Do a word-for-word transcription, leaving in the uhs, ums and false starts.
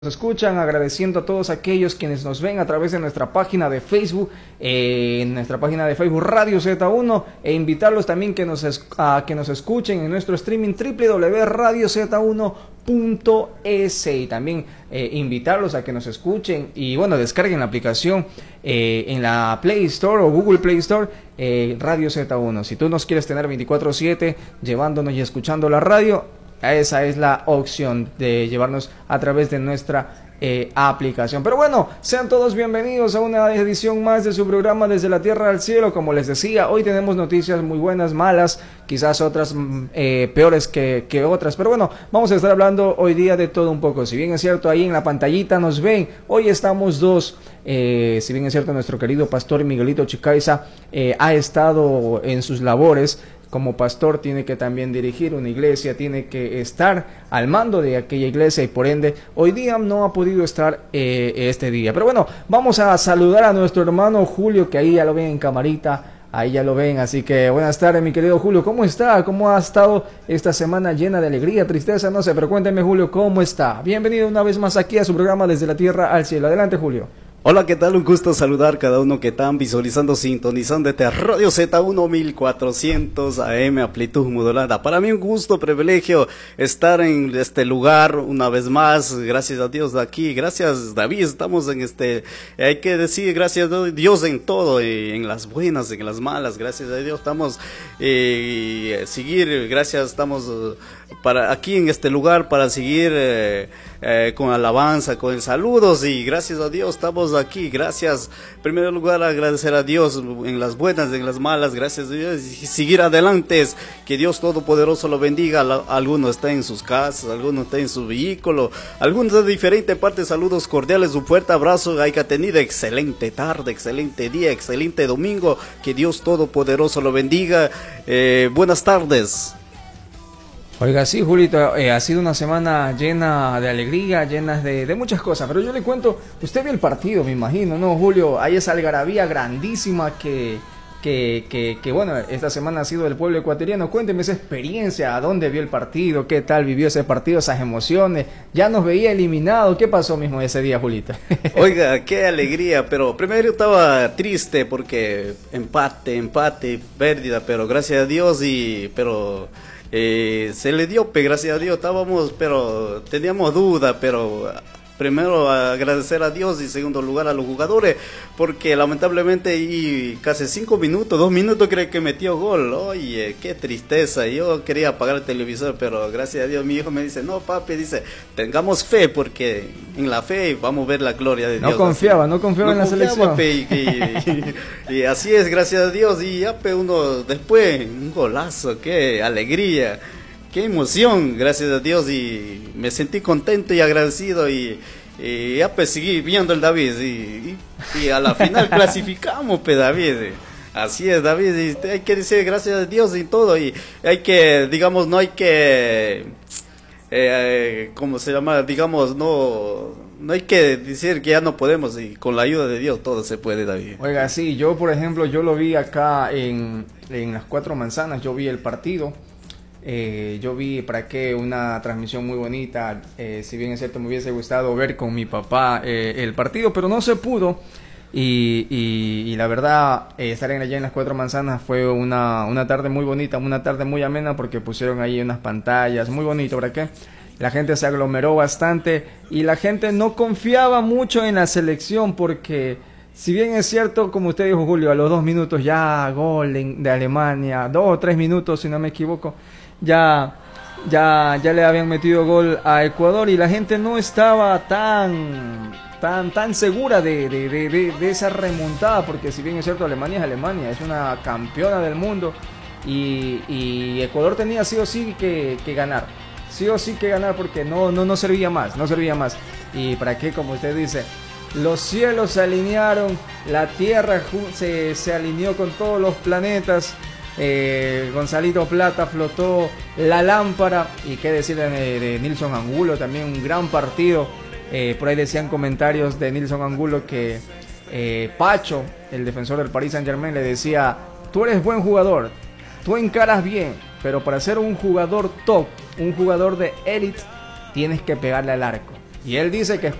Nos escuchan, agradeciendo a todos aquellos quienes nos ven a través de nuestra página de Facebook, eh, en nuestra página de Facebook Radio Z uno, e invitarlos también que nos es, a que nos escuchen en nuestro streaming doble u doble u doble u punto radio z uno punto es, y también eh, invitarlos a que nos escuchen y bueno, descarguen la aplicación eh, en la Play Store o Google Play Store, eh, Radio Z uno. Si tú nos quieres tener veinticuatro siete llevándonos y escuchando la radio, esa es la opción de llevarnos a través de nuestra eh, aplicación. Pero bueno, sean todos bienvenidos a una edición más de su programa Desde la Tierra al Cielo. Como les decía, hoy tenemos noticias muy buenas, malas, quizás otras eh, peores que, que otras. Pero bueno, vamos a estar hablando hoy día de todo un poco. Si bien es cierto, ahí en la pantallita nos ven, hoy estamos dos. Eh, si bien es cierto, nuestro querido pastor Miguelito Chicaiza eh, ha estado en sus labores. Como pastor tiene que también dirigir una iglesia, tiene que estar al mando de aquella iglesia y por ende hoy día no ha podido estar eh, este día. Pero bueno, vamos a saludar a nuestro hermano Julio, que ahí ya lo ven en camarita, ahí ya lo ven. Así que buenas tardes, mi querido Julio, ¿cómo está? ¿Cómo ha estado esta semana llena de alegría, tristeza? No sé, pero cuénteme, Julio, ¿cómo está? Bienvenido una vez más aquí a su programa Desde la Tierra al Cielo. Adelante, Julio. Hola, ¿qué tal? Un gusto saludar a cada uno que están visualizando, sintonizando este Radio Z uno mil cuatrocientos A M, amplitud modulada. Para mí un gusto, privilegio estar en este lugar una vez más. Gracias a Dios de aquí. Gracias, David. Estamos en este, hay que decir gracias a Dios en todo, en las buenas, en las malas. Gracias a Dios estamos, eh, seguir, gracias, estamos para aquí en este lugar para seguir eh, eh, con alabanza, con saludos, y gracias a Dios estamos aquí. Gracias, en primer lugar, agradecer a Dios en las buenas, en las malas. Gracias a Dios y seguir adelante. Que Dios Todopoderoso lo bendiga. Alguno está en sus casas, alguno está en su vehículo, algunos de diferentes partes. Saludos cordiales, un fuerte abrazo. Hay que tener excelente tarde, excelente día, excelente domingo. Que Dios Todopoderoso lo bendiga. Eh, buenas tardes. Oiga, sí, Julito, eh, ha sido una semana llena de alegría, llena de, de muchas cosas, pero yo le cuento, usted vio el partido, me imagino, ¿no, Julio? Hay esa algarabía grandísima que, que, que, que, bueno, esta semana ha sido del pueblo ecuatoriano. Cuénteme esa experiencia, ¿a dónde vio el partido? ¿Qué tal vivió ese partido, esas emociones? ¿Ya nos veía eliminado? ¿Qué pasó mismo ese día, Julita? Oiga, qué alegría, pero primero estaba triste porque empate, empate, pérdida, pero gracias a Dios y, pero... Eh, se le dio, gracias a Dios, estábamos, pero teníamos duda, pero primero agradecer a Dios y segundo lugar a los jugadores, porque lamentablemente y casi cinco minutos, dos minutos creo que metió gol. Oye, qué tristeza. Yo quería apagar el televisor, pero gracias a Dios mi hijo me dice, no papi, dice, tengamos fe, porque en la fe vamos a ver la gloria de Dios. No confiaba, así, no confiaba no en la confiaba, selección. Pe, y, y, y así es, gracias a Dios. Y ya pe, uno después, un golazo, qué alegría. Qué emoción, gracias a Dios, y me sentí contento y agradecido, y, y ya pues seguí viendo el David, y, y, y a la final clasificamos, pues David, así es David, y hay que decir gracias a Dios y todo, y hay que, digamos, no hay que, eh, ¿cómo se llama? Digamos, no... No hay que decir que ya no podemos, y con la ayuda de Dios todo se puede, David. Oiga, sí, yo por ejemplo, yo lo vi acá en, en las Cuatro Manzanas, yo vi el partido. Eh, yo vi para qué una transmisión muy bonita, eh, si bien es cierto me hubiese gustado ver con mi papá eh, el partido, pero no se pudo, y, y, y la verdad eh, estar allá en las Cuatro Manzanas fue una, una tarde muy bonita, una tarde muy amena, porque pusieron ahí unas pantallas, muy bonito, ¿para qué? La gente se aglomeró bastante y la gente no confiaba mucho en la selección, porque si bien es cierto, como usted dijo, Julio, a los dos minutos ya gol de Alemania, dos o tres minutos si no me equivoco, ya, ya, ya le habían metido gol a Ecuador, y la gente no estaba tan, tan, tan segura de, de, de, de, de esa remontada, porque si bien es cierto, Alemania es Alemania, es una campeona del mundo, y, y Ecuador tenía sí o sí que, que ganar, sí o sí que ganar, porque no, no, no servía más, no servía más, y para qué, como usted dice, los cielos se alinearon, la tierra se, se alineó con todos los planetas. Eh, Gonzalito Plata flotó la lámpara, y qué decir de, de Nilson Angulo, también un gran partido. Eh, por ahí decían comentarios de Nilson Angulo que eh, Pacho, el defensor del Paris Saint Germain, le decía, tú eres buen jugador, tú encaras bien, pero para ser un jugador top, un jugador de élite, tienes que pegarle al arco. Y él dice que